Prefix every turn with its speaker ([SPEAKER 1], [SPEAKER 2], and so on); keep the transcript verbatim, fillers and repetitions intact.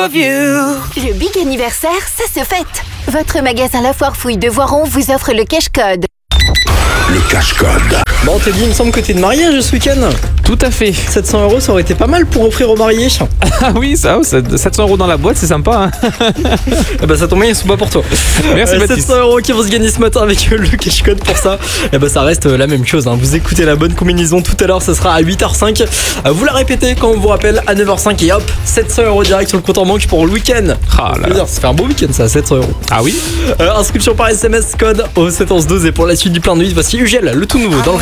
[SPEAKER 1] love you.
[SPEAKER 2] Le big anniversaire, ça se fête. Votre magasin La Foire Fouille de Voiron vous offre le cash code.
[SPEAKER 3] Le cash code.
[SPEAKER 4] Bon, Teddy, il me semble que t'es de mariage ce week-end.
[SPEAKER 5] Tout à fait.
[SPEAKER 4] sept cents euros, ça aurait été pas mal pour offrir aux mariés.
[SPEAKER 5] Ah oui, ça, sept cents euros dans la boîte, c'est sympa. Hein.
[SPEAKER 4] Eh ben, ça tombe bien, ils sont pas pour toi.
[SPEAKER 5] Merci
[SPEAKER 4] euh,
[SPEAKER 5] Baptiste.
[SPEAKER 4] sept cents euros qui vont se gagner ce matin avec le cash code pour ça. Eh ben, ça reste la même chose. Hein. Vous écoutez la bonne combinaison tout à l'heure, ça sera à huit heures cinq. Vous la répétez quand on vous rappelle à neuf heures cinq et hop, sept cents euros direct sur le compte en banque pour le week-end.
[SPEAKER 5] Ah là là.
[SPEAKER 4] Ça fait un beau week-end ça, sept cents euros.
[SPEAKER 5] Ah oui.
[SPEAKER 4] Euh, inscription par S M S, code au sept onze douze et pour la suite du plein de nuit, voici Ugel, le tout nouveau dans le